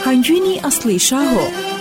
هەنگوینی ئەسڵی شاهۆ.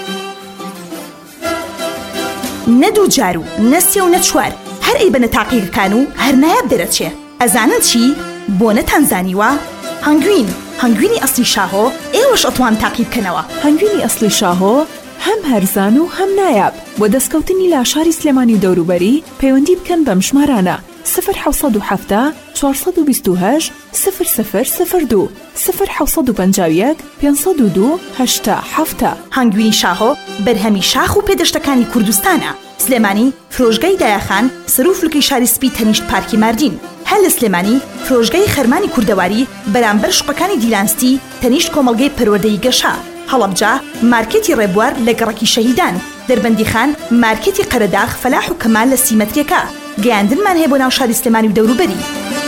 نەدوو جار و نەسێ و نەچوار هەر ئەی بنە تاقیەکان و هەر نایاب دەرەچێ. ئەزانن چی؟ بۆ نەتانزانیوە هەنگوینی ئەسڵی شاهۆ ئێوەش ئەتوان تاقی بکەنەوە. هەنگوینی ئەسڵی شاهۆ هەم هەرزان و هەم نایاب. بۆ دەستکەوتنی لاشاری سلێمانی و دەوروبەری پەیوەندی بکەن بەم ژمارانە 0770 428 0002 0751 502 8 هەنگوینی شاهۆ بەرهەمی شاخ و پێدەشتەکانی کوردستانە. سلێمانی فرۆژگای دایەخان سەر و فلکەی شاری سپی تەنیشت پارکی ماردین. هەر لە سلێمانی فرۆژگای خەرمانی کوردەواری بەرامبەر شوقەکانی دیلانستی تەنیشت کۆمەڵگەی پەروەردەی گەشا. هەڵەبجا مارکێتی ڕێبوار لە گەڕەکی شەهیدان. دەربەندیخان مارکێتی قەرەداغ فەلاح و کەمال لە سیمەتریەکە. گەیاندنمان هەیە بۆ ناو شاری سلێمانی و دەوروبەری.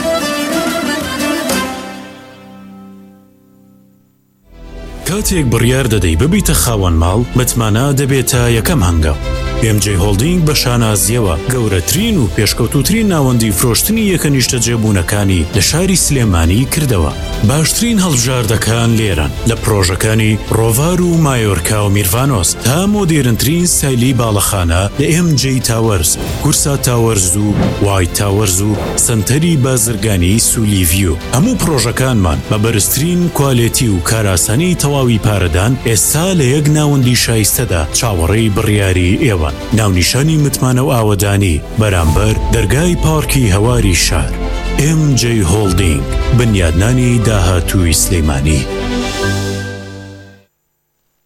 کاتێک بڕیار دەدەی ببیتە خاوەن ماڵ متمانە دەبێتە یەکەم هەنگاو. MJ هۆڵدینگ بە شانازیەوە گەورەترین و پێشکەوتوترین ناوەندی فرۆشتنی یەکەنیشتە جێبوونەکانی لە شاری سلێمانی کردەوە. باشترین هەڵبژاردەکان لێرن لە پرۆژەکانی ڕۆڤار و مایۆرکا و میرڤانۆس تا مۆدێرنترین سایلی باڵەخانە لە MJ تاوەرز، کورسا تاوەرز و وایت تاوەرز و سنتەری بازرگانی سولیڤیو. هەموو پرۆژەکانمان بە بەرزترین کوالێتی و کاراسانی تەواوی پارەدان ئێستا لە یەک ناوەندی شایستەدا چاوەڕێی بڕیاری ئێوە. ناونیشانی متمانە و ئاوەدانی بەرامبەر دەرگای پارکی هەواری شار. MJ هۆڵدینگ، بنیادنانی داهاتووی سلێمانی.